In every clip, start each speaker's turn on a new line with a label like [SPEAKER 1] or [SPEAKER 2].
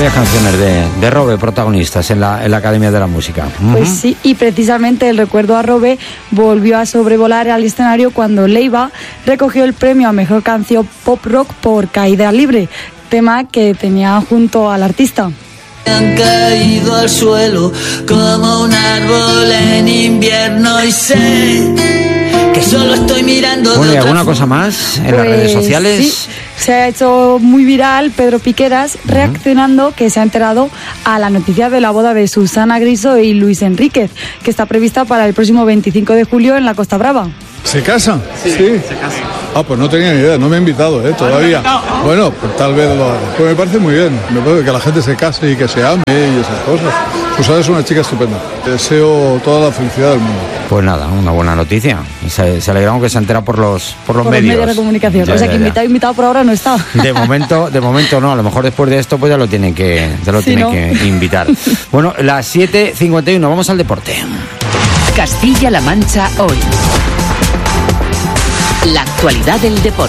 [SPEAKER 1] Varias canciones de Robe protagonistas en la Academia de la Música.
[SPEAKER 2] Pues sí, y precisamente el recuerdo a Robe volvió a sobrevolar al escenario cuando Leiva recogió el premio a Mejor Canción Pop Rock por Caída Libre, tema que tenía junto al artista.
[SPEAKER 3] Han caído al suelo como un árbol en invierno y sé que solo estoy mirando.
[SPEAKER 1] Bueno, ¿y alguna cosa más en las redes sociales?
[SPEAKER 2] Sí, se ha hecho muy viral Pedro Piqueras reaccionando que se ha enterado a la noticia de la boda de Susana Griso y Luis Enríquez, que está prevista para el próximo 25 de julio en la Costa Brava.
[SPEAKER 4] ¿Se casan?
[SPEAKER 5] Sí, se casan.
[SPEAKER 4] Ah, pues no tenía ni idea, no me ha invitado todavía. Bueno, pues tal vez lo haga. Pues me parece muy bien, me parece que la gente se case y que se ame y esas cosas. Susana es una chica estupenda. Te deseo toda la felicidad del mundo.
[SPEAKER 1] Pues nada, una buena noticia. Se alegramos que se entera por los medios
[SPEAKER 2] de comunicación. O sea que invitado por ahora no está.
[SPEAKER 1] De momento no, a lo mejor después de esto pues ya lo tienen que invitar. Bueno, las 7:51, vamos al deporte.
[SPEAKER 6] Castilla-La Mancha hoy. La actualidad del deporte.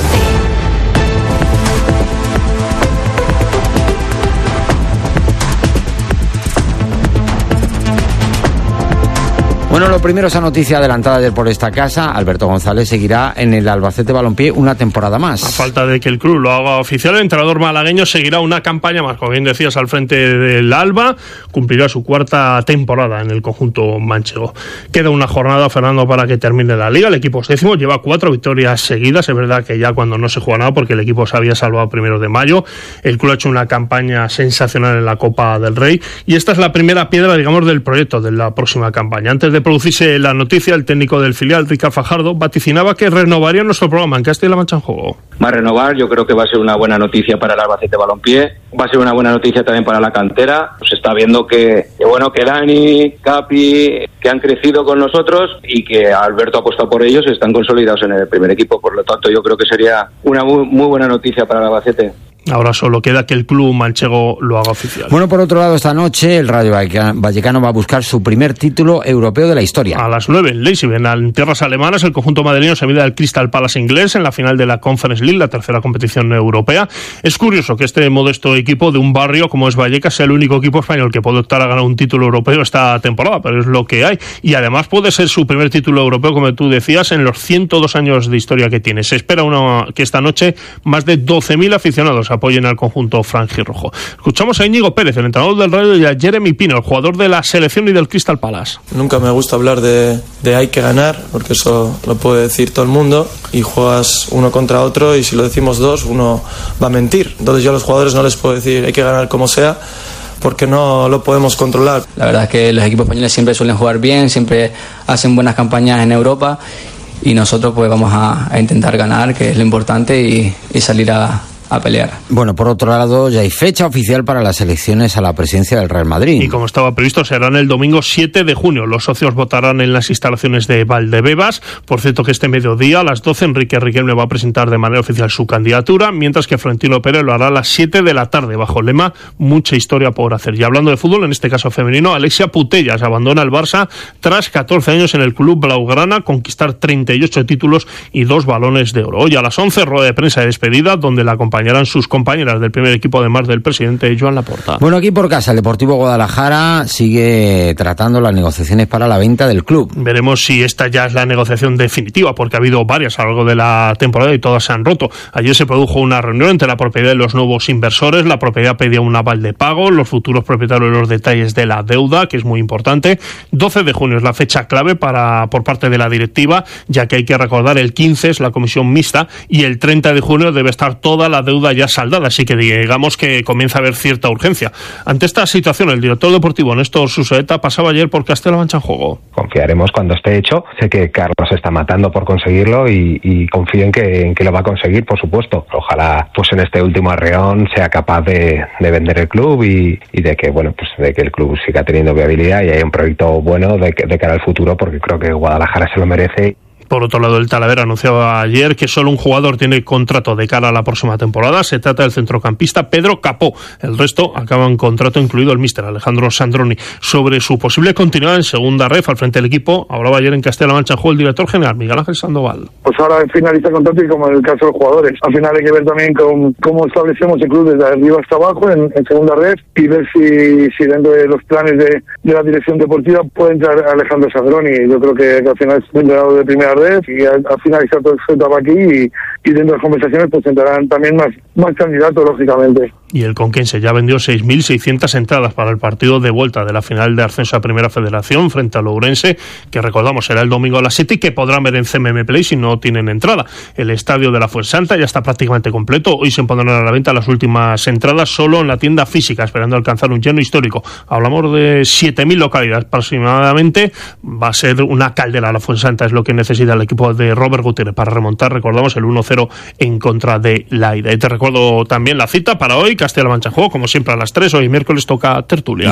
[SPEAKER 1] Bueno, lo primero, esa noticia adelantada ayer por esta casa. Alberto González seguirá en el Albacete Balompié una temporada más.
[SPEAKER 5] A falta de que el club lo haga oficial, el entrenador malagueño seguirá una campaña más, como bien decías, al frente del Alba. Cumplirá su cuarta temporada en el conjunto manchego. Queda una jornada, Fernando, para que termine la Liga. El equipo es 10º, lleva 4 victorias seguidas. Es verdad que ya cuando no se juega nada, porque el equipo se había salvado 1 de mayo. El club ha hecho una campaña sensacional en la Copa del Rey. Y esta es la primera piedra, digamos, del proyecto de la próxima campaña. Antes de producirse la noticia, el técnico del filial, Ricard Fajardo, vaticinaba que renovaría nuestro programa en Castilla-La Mancha en Juego.
[SPEAKER 7] Va a renovar, yo creo que va a ser una buena noticia para el Albacete Balompié, va a ser una buena noticia también para la cantera. Se está viendo que Dani, Capi, que han crecido con nosotros y que Alberto ha apostado por ellos y están consolidados en el primer equipo. Por lo tanto, yo creo que sería una muy buena noticia para el Albacete.
[SPEAKER 5] Ahora solo queda que el club manchego lo haga oficial.
[SPEAKER 1] Bueno, por otro lado, esta noche el Rayo Vallecano va a buscar su primer título europeo de la historia.
[SPEAKER 5] A las 9 en Leipzig, en tierras alemanas, el conjunto madrileño se mide al Crystal Palace inglés en la final de la Conference League, la tercera competición europea. Es curioso que este modesto equipo de un barrio como es Vallecas sea el único equipo español que puede optar a ganar un título europeo esta temporada, pero es lo que hay. Y además puede ser su primer título europeo, como tú decías, en los 102 años de historia que tiene. Se espera que esta noche más de 12.000 aficionados apoyen al conjunto franjirrojo. Escuchamos a Íñigo Pérez, el entrenador del Rayo, y a Jeremy Pino, el jugador de la selección y del Crystal Palace.
[SPEAKER 8] Nunca me gusta hablar de hay que ganar, porque eso lo puede decir todo el mundo, y juegas uno contra otro, y si lo decimos dos, uno va a mentir. Entonces yo a los jugadores no les puedo decir hay que ganar como sea, porque no lo podemos controlar.
[SPEAKER 9] La verdad es que los equipos españoles siempre suelen jugar bien, siempre hacen buenas campañas en Europa, y nosotros pues vamos a intentar ganar, que es lo importante, y salir a pelear.
[SPEAKER 1] Bueno, por otro lado, ya hay fecha oficial para las elecciones a la presidencia del Real Madrid.
[SPEAKER 5] Y como estaba previsto, serán el domingo 7 de junio. Los socios votarán en las instalaciones de Valdebebas. Por cierto, que este mediodía, a las 12, Enrique Riquelme va a presentar de manera oficial su candidatura, mientras que Florentino Pérez lo hará a las 7 de la tarde, bajo el lema mucha historia por hacer. Y hablando de fútbol, en este caso femenino, Alexia Putellas abandona el Barça tras 14 años en el club blaugrana, conquistar 38 títulos y 2 balones de oro. Hoy a las 11, rueda de prensa de despedida, donde la acompañarán sus compañeras del primer equipo, además del presidente Joan Laporta.
[SPEAKER 1] Bueno, aquí por casa, el Deportivo Guadalajara sigue tratando las negociaciones para la venta del club.
[SPEAKER 5] Veremos si esta ya es la negociación definitiva, porque ha habido varias a lo largo de la temporada y todas se han roto. Ayer se produjo una reunión entre la propiedad y los nuevos inversores. La propiedad pedía un aval de pago, los futuros propietarios los detalles de la deuda, que es muy importante. 12 de junio es la fecha clave por parte de la directiva, ya que hay que recordar, el 15 es la comisión mixta y el 30 de junio debe estar toda la deuda ya saldada, así que digamos que comienza a haber cierta urgencia. Ante esta situación, el director deportivo Néstor Susaeta pasaba ayer por Castilla-La Mancha en Juego.
[SPEAKER 10] Confiaremos cuando esté hecho. Sé que Carlos está matando por conseguirlo y confío en que lo va a conseguir, por supuesto. Ojalá pues en este último arreón sea capaz de vender el club y de que de que el club siga teniendo viabilidad y haya un proyecto bueno de cara al futuro, porque creo que Guadalajara se lo merece.
[SPEAKER 5] Por otro lado, el Talavera anunciaba ayer que solo un jugador tiene contrato de cara a la próxima temporada. Se trata del centrocampista Pedro Capó. El resto acaban contrato, incluido el míster Alejandro Sandroni. Sobre su posible continuidad en segunda ref al frente del equipo, hablaba ayer en Castilla-La Mancha el director general Miguel Ángel Sandoval.
[SPEAKER 11] Pues ahora finaliza contrato y como en el caso de los jugadores. Al final hay que ver también cómo establecemos el club desde arriba hasta abajo en segunda ref y ver si dentro de los planes de la dirección deportiva puede entrar Alejandro Sandroni. Yo creo que al final es un entrenador de primera ref y al finalizar todo su etapa aquí y dentro de las conversaciones pues entrarán también más candidatos, lógicamente.
[SPEAKER 5] Y el Conquense ya vendió 6.600 entradas para el partido de vuelta de la final de ascenso a Primera Federación frente al Ourense, que recordamos será el domingo a las 7 y que podrán ver en CMM Play si no tienen entrada. El estadio de la Fuensanta ya está prácticamente completo. Hoy se pondrán a la venta las últimas entradas solo en la tienda física, esperando alcanzar un lleno histórico. Hablamos de 7.000 localidades aproximadamente. Va a ser una caldera la Fuensanta, es lo que necesita el equipo de Robert Gutiérrez para remontar, recordamos, el 1-0 en contra de la ida. Y te recuerdo también la cita para hoy, Castilla-La Mancha juego, como siempre a las 3, hoy miércoles toca tertulia.